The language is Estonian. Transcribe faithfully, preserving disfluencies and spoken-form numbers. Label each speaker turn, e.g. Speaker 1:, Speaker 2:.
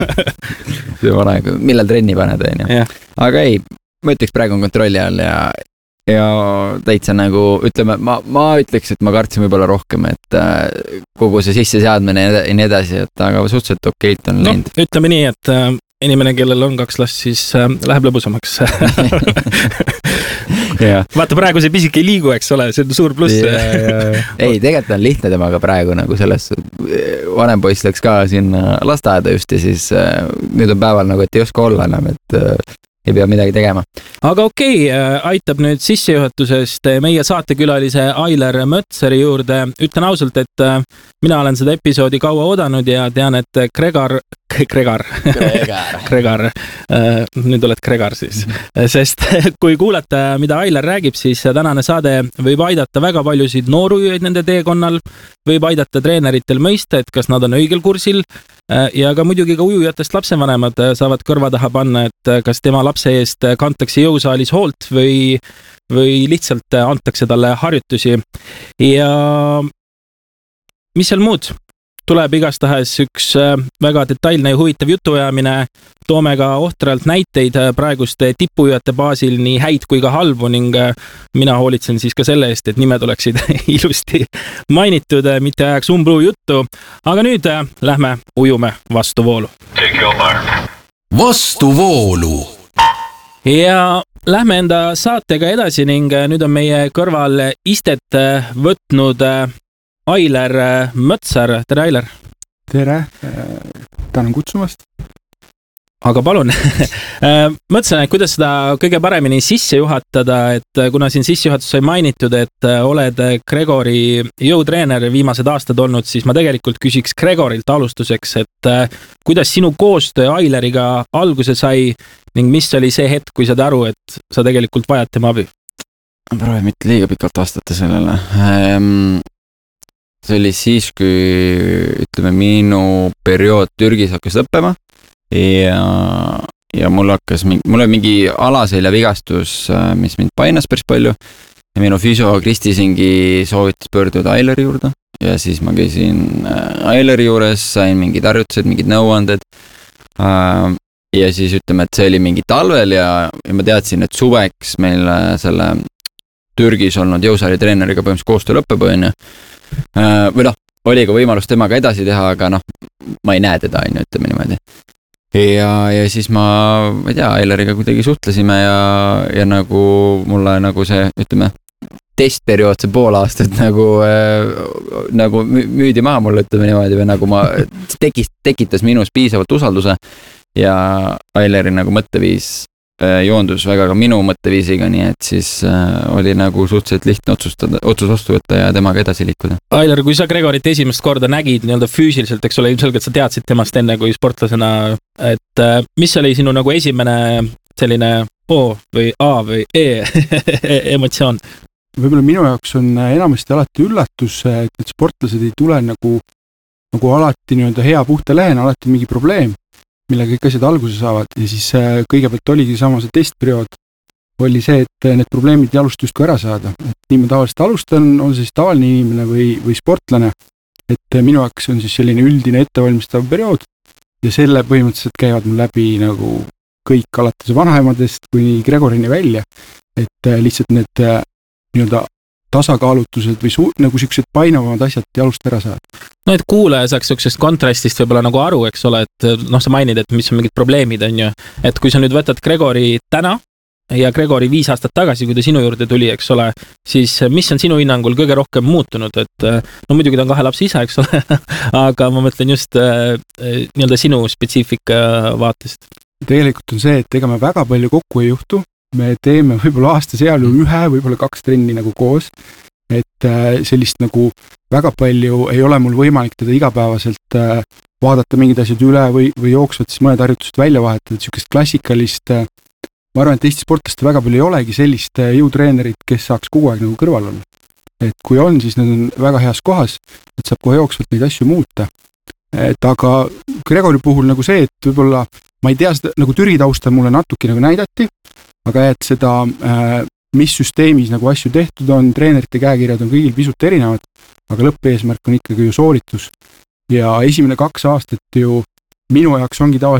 Speaker 1: see on aeg, millal trenni paned, on ju. Aga ei, ma ütleks praegu on kontrolli all ja, ja täitsa nagu, ütleme, ma, ma ütleks, et ma kartsin võib-olla rohkem, et äh, kogu see sisseseadmine ja nii edasi, et aga suhteliselt okeilt on
Speaker 2: no,
Speaker 1: läinud.
Speaker 2: Ütleme nii, et äh, inimene, kellel on kaks last, siis äh, läheb lõbusamaks.
Speaker 1: Ja.
Speaker 2: Vaata, praegu see pisik ei liigu, eks ole, see on suur pluss.
Speaker 1: Ja, ja, ja. Ei, tegelikult on lihtne temaga praegu nagu selles, vanem poiss läks ka sinna lasteaeda just ja siis äh, nüüd on päeval nagu, et ei oska olla enam, et äh, ei pea midagi tegema.
Speaker 2: Aga okei, aitab nüüd sissejuhatusest meie saatekülalise Ailer Mötseri juurde. Ütlen ausalt, et mina olen seda episoodi kaua oodanud ja tean, et Gregar, Gregar,
Speaker 1: Gregar,
Speaker 2: Gregar, nüüd oled Gregar siis, sest kui kuulata, mida Ailer räägib, siis tänane saade võib aidata väga paljusid noorujuid nende teekonnal, võib aidata treeneritel mõista, et kas nad on õigel kursil ja ka muidugi ka ujujatest lapsevanemad saavad kõrva taha panna, et kas tema lapse eest kantakse jõusaalis hoolt või, või lihtsalt antakse talle harjutusi. Ja mis seal muud? Tuleb igastahes üks väga detailne ja huvitav jutuajamine. Toome ka ohtralt näiteid praeguste tippujujate baasil nii häid kui ka halbu ning mina hoolitsen siis ka selle eest, et nimed oleksid ilusti mainitud, mitte ajaks umbluu juttu. Aga nüüd lähme ujume vastuvoolu.
Speaker 3: Vastuvoolu.
Speaker 2: Ja lähme enda saatega edasi ning nüüd on meie kõrval istet võtnud Ailer Mötser. Tere, Ailer!
Speaker 4: Tere! Tänan kutsumast.
Speaker 2: Aga palun, mõtlesin, et kuidas seda kõige paremini sisse juhatada, et kuna siin sissejuhatus sai mainitud, et oled Gregori jõutreener viimased aastad olnud, siis ma tegelikult küsiks Gregorilt alustuseks, et kuidas sinu koostöö Aileriga alguse sai ning mis oli see hetk, kui saad aru, et sa tegelikult vajad tema abi?
Speaker 1: Proovin mitte liiga pikalt vastata sellele. See oli siis, kui ütleme, minu periood Türgis hakkas lõppema ja, ja mul hakkas, mul oli mingi alaselja vigastus, mis mind painas päris palju ja minu füsio Kristi Singi soovitas pöörduda Aileri juurde ja siis ma käisin Aileri juures, sain mingid harjutused, mingid nõuanded ja siis ütleme, et see oli mingi talvel ja, ja ma teadsin, et suveks meil selle Türgis olnud jõusaali treeneriga põhimõtteliselt koostöö lõppeb, on ju. Või noh, oli ka võimalus temaga edasi teha, aga noh, ma ei näe teda, on ju, ütleme niimoodi. Ja, ja siis ma, ma ei tea, Aileriga kuidagi suhtlesime ja, ja nagu mulle nagu see, ütleme, testperiood, see pool aastat nagu, äh, nagu müüdi maha mulle, ütleme niimoodi, või nagu ma tekis, tekitas minus piisavalt usalduse ja Aileri nagu mõtteviis joondus väga ka minu mõtteviisiga, nii et siis äh, oli nagu suhteliselt lihtne otsustada, otsus vastu võtta ja temaga edasi liikuda.
Speaker 2: Ailer, kui sa Gregorit esimest korda nägid nii-öelda füüsiliselt, eks ole, ilmselgelt sa teadsid temast enne kui sportlasena, et äh, mis oli sinu nagu esimene selline O või A või E emotsioon?
Speaker 4: Võib-olla minu jaoks on enamasti alati üllatus, et need sportlased ei tule nagu, nagu alati nii-öelda hea puhta lehena, alati mingi probleem, millega kõik asjad alguse saavad ja siis kõigepealt oligi sama see testperiood, oli see, et need probleemid jalust justkui ära saada. Et nii ma tavaliselt alustan, on see siis tavaline inimene või, või sportlane, et minu jaoks on siis selline üldine ettevalmistav periood ja selle põhimõtteliselt käivad mul läbi nagu kõik alates vanaemadest kuni Gregorini välja, et lihtsalt need nii-öelda tasakaalutused või su- nagu siuksed painavamad asjad jalust ära saada.
Speaker 2: No et kuulaja saaks siuksest kontrastist võib-olla nagu aru, eks ole, et noh, sa mainid, et mis on mingid probleemid, on ju, et kui sa nüüd võtad Gregori täna ja Gregori viis aastat tagasi, kui ta sinu juurde tuli, eks ole, siis mis on sinu hinnangul kõige rohkem muutunud, et no muidugi ta on kahe lapse isa, eks ole, aga ma mõtlen just äh, nii-öelda sinu spetsiifika vaatest.
Speaker 4: Tegelikult on see, et ega me väga palju kokku ei juhtu, me teeme võib-olla aasta seal ühe, võib-olla kaks trenni nagu koos, et sellist nagu väga palju ei ole mul võimalik teda igapäevaselt vaadata mingid asjad üle või, või jooksvad siis mõned harjutused välja vahetada, et siukest klassikalist, ma arvan, et Eesti sportlaste väga palju ei olegi sellist jõutreenerit, kes saaks kogu aeg nagu kõrval olla. Et kui on, siis need on väga heas kohas, et saab kohe jooksvalt neid asju muuta. Et aga Gregori puhul nagu see, et võib-olla ma ei tea seda, nagu Türi tausta mulle natuke nagu näidati, aga et seda, mis süsteemis nagu asju tehtud on, treenerite käekirjad on kõigil pisut erinevad, aga lõppeesmärk on ikkagi ju sooritus. Ja esimene kaks aastat ju minu jaoks ongi tavaliselt